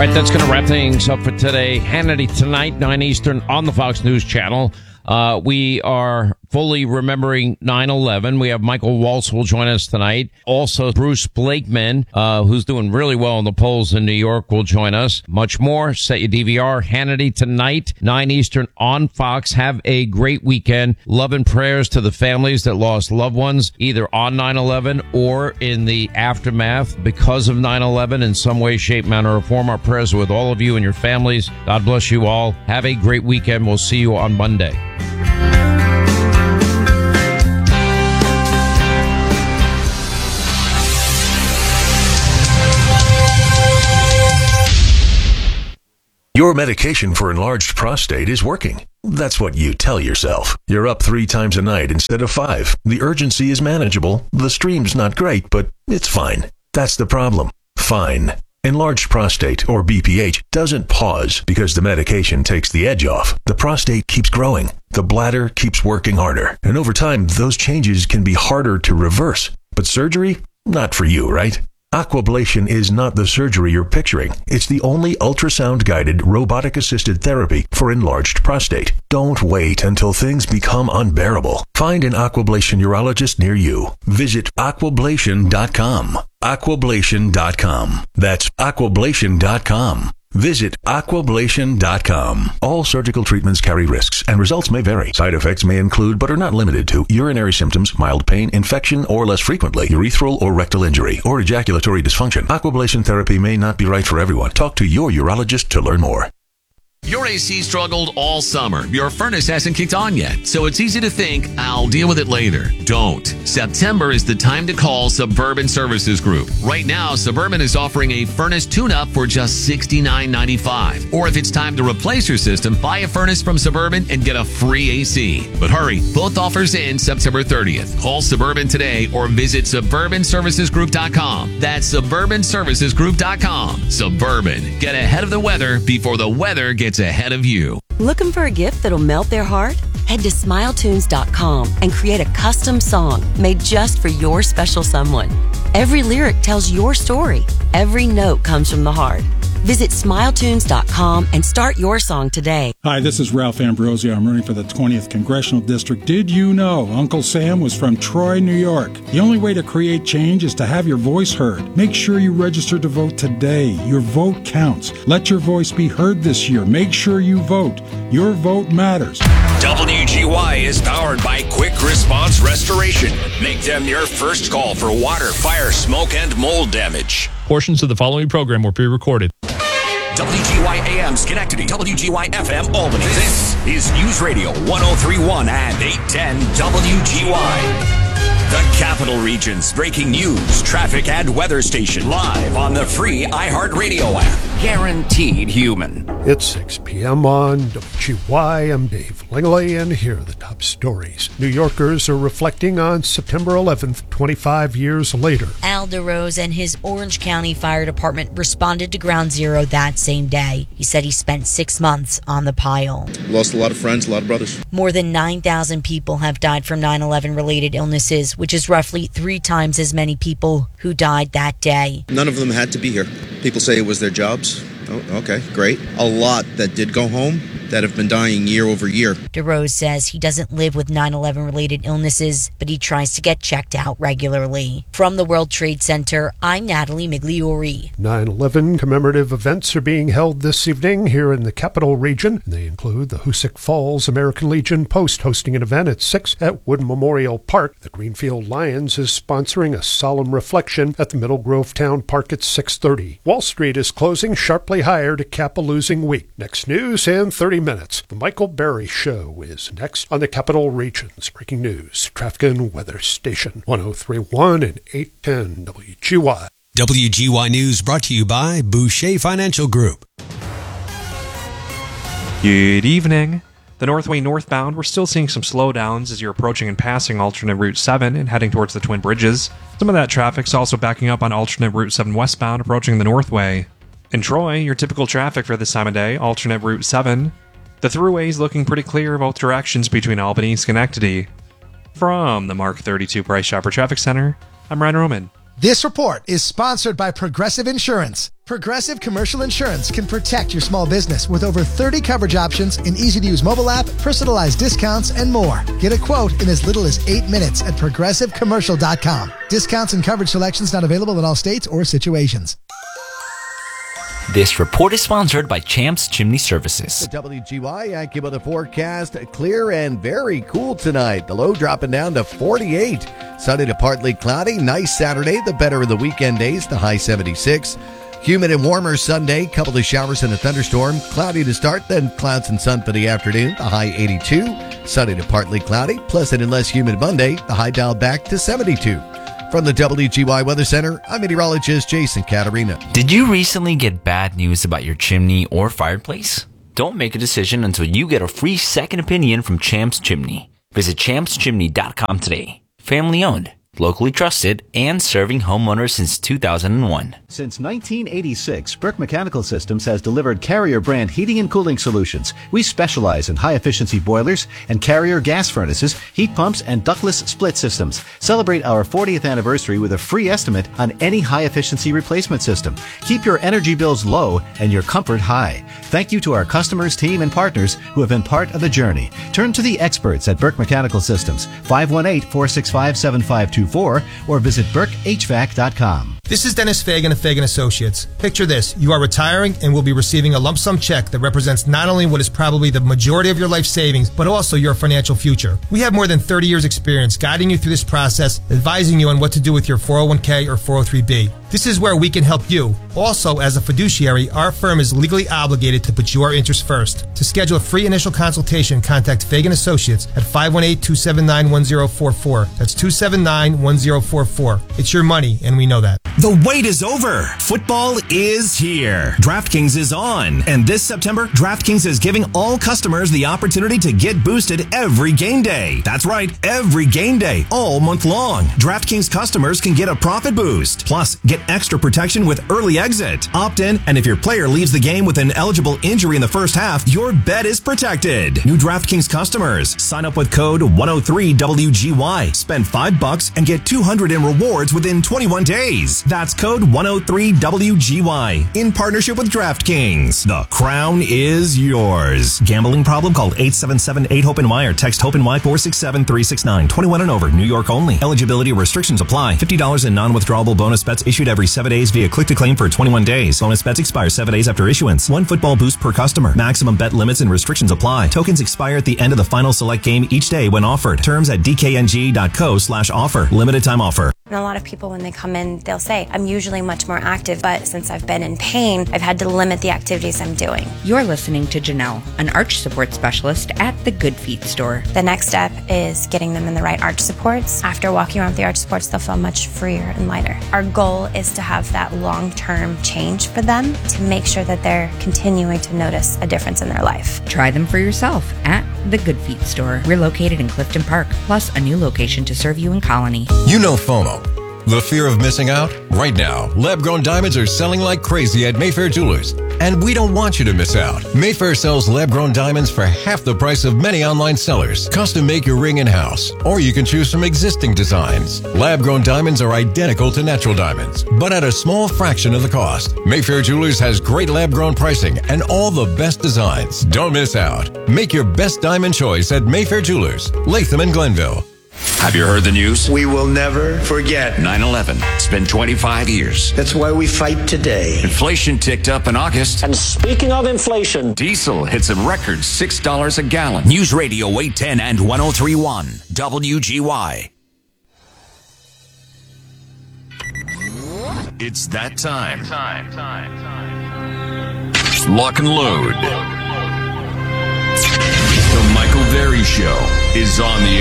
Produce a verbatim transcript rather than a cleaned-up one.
Right, that's going to wrap things up for today. Hannity Tonight, nine Eastern on the Fox News Channel. Uh, we are fully remembering nine eleven. We have Michael Waltz will join us tonight. Also, Bruce Blakeman, uh, who's doing really well in the polls in New York, will join us. Much more. Set your D V R. Hannity Tonight, nine Eastern on Fox. Have a great weekend. Love and prayers to the families that lost loved ones, either on nine eleven or in the aftermath because of nine eleven in some way, shape, manner, or form. Our prayers are with all of you and your families. God bless you all. Have a great weekend. We'll see you on Monday. Your medication for enlarged prostate is working. That's what you tell yourself. You're up three times a night instead of five. The urgency is manageable. The stream's not great, but it's fine. That's the problem. Fine. Enlarged prostate, or B P H, doesn't pause because the medication takes the edge off. The prostate keeps growing. The bladder keeps working harder. And over time, those changes can be harder to reverse. But surgery? Not for you, right? Aquablation is not the surgery you're picturing. It's the only ultrasound-guided, robotic-assisted therapy for enlarged prostate. Don't wait until things become unbearable. Find an Aquablation urologist near you. Visit aquablation dot com. aquablation dot com. That's aquablation dot com. Visit aquablation dot com. All surgical treatments carry risks, and results may vary. Side effects may include, but are not limited to, urinary symptoms, mild pain, infection, or less frequently, urethral or rectal injury, or ejaculatory dysfunction. Aquablation therapy may not be right for everyone. Talk to your urologist to learn more. Your A C struggled all summer. Your furnace hasn't kicked on yet, so it's easy to think, I'll deal with it later. Don't. September is the time to call Suburban Services Group. Right now, Suburban is offering a furnace tune-up for just sixty-nine ninety-five. Or if it's time to replace your system, buy a furnace from Suburban and get a free A C. But hurry, both offers end September thirtieth. Call Suburban today or visit suburban services group dot com. That's suburban services group dot com. Suburban. Get ahead of the weather before the weather gets ahead of you. Looking for a gift that'll melt their heart? Head to smile tunes dot com and create a custom song made just for your special someone. Every lyric tells your story. Every note comes from the heart. Visit smile tunes dot com and start your song today. Hi, this is Ralph Ambrosio. I'm running for the twentieth Congressional District. Did you know Uncle Sam was from Troy, New York? The only way to create change is to have your voice heard. Make sure you register to vote today. Your vote counts. Let your voice be heard this year. Make sure you vote. Your vote matters. W G Y is powered by Quick Response Restoration. Make them your first call for water, fire, smoke, and mold damage. Portions of the following program were pre-recorded. W G Y A M Schenectady, W G Y F M Albany. This is News Radio one oh three point one and eight ten W G Y. The Capital Region's breaking news, traffic, and weather station live on the free iHeartRadio app. Guaranteed human. It's six p.m. on W G Y. I'm Dave Langley, and here are the top stories. New Yorkers are reflecting on September eleventh, twenty-five years later. Al DeRose and his Orange County Fire Department responded to Ground Zero that same day. He said he spent six months on the pile. Lost a lot of friends, a lot of brothers. More than nine thousand people have died from nine eleven related illnesses, which is roughly three times as many people who died that day. None of them had to be here. People say it was their jobs. Oh, okay, great. A lot that did go home that have been dying year over year. DeRose says he doesn't live with nine eleven related illnesses, but he tries to get checked out regularly. From the World Trade Center, I'm Natalie Migliori. nine eleven commemorative events are being held this evening here in the Capital Region. They include the Hoosick Falls American Legion Post hosting an event at six at Wood Memorial Park. The Greenfield Lions is sponsoring a solemn reflection at the Middle Grove Town Park at six thirty. Wall Street is closing sharply higher to cap a losing week. Next news in thirty minutes. The Michael Berry Show is next on the Capital Region's breaking news, traffic and weather station one oh three point one and eight ten W G Y. W G Y News brought to you by Boucher Financial Group. Good evening. The Northway northbound, we're still seeing some slowdowns as you're approaching and passing alternate Route seven and heading towards the Twin Bridges. Some of that traffic's also backing up on alternate Route seven westbound approaching the Northway. In Troy, your typical traffic for this time of day, alternate Route seven. The thruway's looking pretty clear both directions between Albany and Schenectady. From the Mark thirty-two Price Chopper Traffic Center, I'm Ryan Roman. This report is sponsored by Progressive Insurance. Progressive Commercial Insurance can protect your small business with over thirty coverage options, an easy-to-use mobile app, personalized discounts, and more. Get a quote in as little as eight minutes at progressive commercial dot com. Discounts and coverage selections not available in all states or situations. This report is sponsored by Champs Chimney Services. The W G Y AccuWeather forecast, clear and very cool tonight. The low dropping down to forty-eight. Sunny to partly cloudy. Nice Saturday, the better of the weekend days, the high seventy-six. Humid and warmer Sunday, couple of showers and a thunderstorm. Cloudy to start, then clouds and sun for the afternoon, the high eighty-two. Sunny to partly cloudy. Pleasant and less humid Monday, the high dialed back to seventy-two. From the W G Y Weather Center, I'm meteorologist Jason Caterina. Did you recently get bad news about your chimney or fireplace? Don't make a decision until you get a free second opinion from Champs Chimney. Visit champs chimney dot com today. Family owned, locally trusted, and serving homeowners since two thousand one. Since nineteen eighty-six, Burke Mechanical Systems has delivered Carrier brand heating and cooling solutions. We specialize in high-efficiency boilers and Carrier gas furnaces, heat pumps, and ductless split systems. Celebrate our fortieth anniversary with a free estimate on any high-efficiency replacement system. Keep your energy bills low and your comfort high. Thank you to our customers, team, and partners who have been part of the journey. Turn to the experts at Burke Mechanical Systems, five one eight, four six five, seven five two four, or visit burke h v a c dot com. This is Dennis Fagan of Fagan Associates. Picture this. You are retiring and will be receiving a lump sum check that represents not only what is probably the majority of your life savings, but also your financial future. We have more than thirty years experience guiding you through this process, advising you on what to do with your four oh one k or four oh three b. This is where we can help you. Also, as a fiduciary, our firm is legally obligated to put your interests first. To schedule a free initial consultation, contact Fagan Associates at five one eight, two seven nine, one zero four four. That's two seven nine, one zero four four. It's your money, and we know that. The wait is over. Football is here. DraftKings is on. And this September, DraftKings is giving all customers the opportunity to get boosted every game day. That's right, every game day, all month long. DraftKings customers can get a profit boost. Plus, get extra protection with early exit. Opt in, and if your player leaves the game with an eligible injury in the first half, your bet is protected. New DraftKings customers, sign up with code one oh three W G Y. Spend five bucks and get two hundred in rewards within twenty-one days. That's code one oh three W G Y in partnership with DraftKings. The crown is yours. Gambling problem? Call eight seven seven, eight, HOPE N Y or text HOPE N Y four six seven, three six nine. twenty-one and over. New York only. Eligibility restrictions apply. fifty dollars in non-withdrawable bonus bets issued every seven days via click-to-claim for twenty-one days. Bonus bets expire seven days after issuance. One football boost per customer. Maximum bet limits and restrictions apply. Tokens expire at the end of the final select game each day when offered. Terms at d k n g dot co slash offer. Limited time offer. And a lot of people, when they come in, they'll say, I'm usually much more active, but since I've been in pain, I've had to limit the activities I'm doing. You're listening to Janelle, an arch support specialist at the Good Feet store. The next step is getting them in the right arch supports. After walking around with the arch supports, they'll feel much freer and lighter. Our goal is to have that long-term change for them to make sure that they're continuing to notice a difference in their life. Try them for yourself at the Good Feet store. We're located in Clifton Park, plus a new location to serve you in Colony. You know FOMO. The fear of missing out? Right now, lab-grown diamonds are selling like crazy at Mayfair Jewelers. And we don't want you to miss out. Mayfair sells lab-grown diamonds for half the price of many online sellers. Custom make your ring in-house, or you can choose from existing designs. Lab-grown diamonds are identical to natural diamonds, but at a small fraction of the cost. Mayfair Jewelers has great lab-grown pricing and all the best designs. Don't miss out. Make your best diamond choice at Mayfair Jewelers, Latham and Glenville. Have you heard the news? We will never forget nine eleven. It's been twenty-five years. That's why we fight today. Inflation ticked up in August. And speaking of inflation, diesel hits a record six dollars a gallon. News Radio eight ten and one oh three point one W G Y. It's that time. Time, time, time. Lock and load. The Michael Berry Show is on the